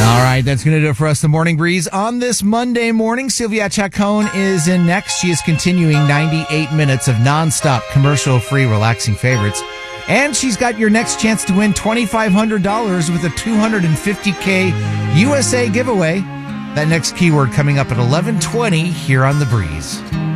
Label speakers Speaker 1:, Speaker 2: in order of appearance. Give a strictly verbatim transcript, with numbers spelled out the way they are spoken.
Speaker 1: All right, that's going to do it for us, the Morning Breeze. On this Monday morning, Sylvia Chacon is in next. She is continuing ninety-eight minutes of nonstop, commercial-free, relaxing favorites. And she's got your next chance to win twenty-five hundred dollars with a two hundred fifty thousand U S A giveaway. That next keyword coming up at eleven twenty here on The Breeze.